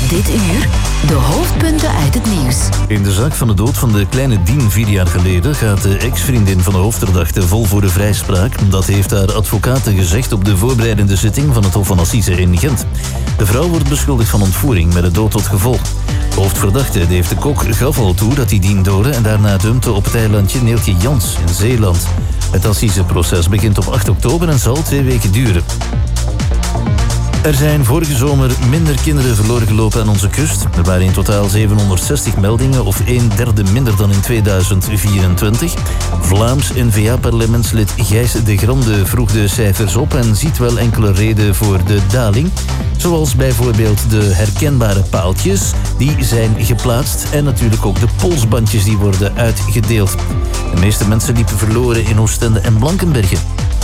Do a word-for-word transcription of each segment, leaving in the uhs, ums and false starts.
Dit uur de hoofdpunten uit het nieuws. In de zaak van de dood van de kleine Dien vier jaar geleden gaat de ex-vriendin van de hoofdverdachte vol voor de vrijspraak. Dat heeft haar advocaten gezegd op de voorbereidende zitting van het Hof van Assise in Gent. De vrouw wordt beschuldigd van ontvoering met de dood tot gevolg. De hoofdverdachte, Dave de Kok, gaf al toe dat hij Dien doodde en daarna dumpte op het eilandje Neeltje Jans in Zeeland. Het Assiseproces begint op acht oktober en zal twee weken duren. Er zijn vorige zomer minder kinderen verloren gelopen aan onze kust. Er waren in totaal zevenhonderdzestig meldingen, of een derde minder dan in tweeduizend vierentwintig. Vlaams N V A-parlementslid Gijs de Grande vroeg de cijfers op en ziet wel enkele reden voor de daling. Zoals bijvoorbeeld de herkenbare paaltjes, die zijn geplaatst. En natuurlijk ook de polsbandjes die worden uitgedeeld. De meeste mensen liepen verloren in Oostende en Blankenbergen.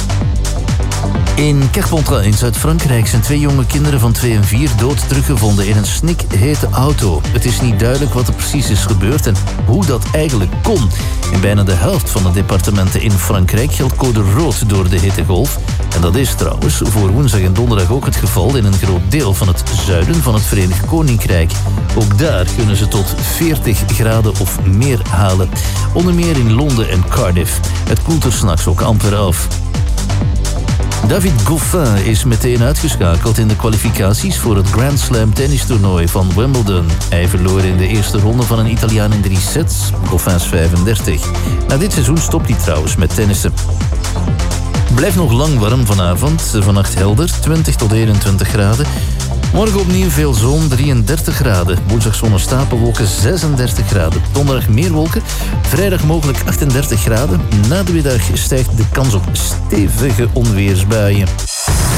In Carpentras in Zuid-Frankrijk zijn twee jonge kinderen van twee en vier dood teruggevonden in een snikhete auto. Het is niet duidelijk wat er precies is gebeurd en hoe dat eigenlijk kon. In bijna de helft van de departementen in Frankrijk geldt code rood door de hittegolf. En dat is trouwens voor woensdag en donderdag ook het geval in een groot deel van het zuiden van het Verenigd Koninkrijk. Ook daar kunnen ze tot veertig graden of meer halen. Onder meer in Londen en Cardiff. Het koelt er 's nachts ook amper af. David Goffin is meteen uitgeschakeld in de kwalificaties voor het Grand Slam tennistoernooi van Wimbledon. Hij verloor in de eerste ronde van een Italiaan in drie sets. Goffin is vijfendertig. Na dit seizoen stopt hij trouwens met tennissen. Blijft nog lang warm vanavond. Vannacht helder, twintig tot eenentwintig graden. Morgen opnieuw veel zon, drieëndertig graden. Woensdag zon en stapelwolken, zesendertig graden. Donderdag meer wolken, vrijdag mogelijk achtendertig graden. Na de middag stijgt de kans op stevige onweersbuien.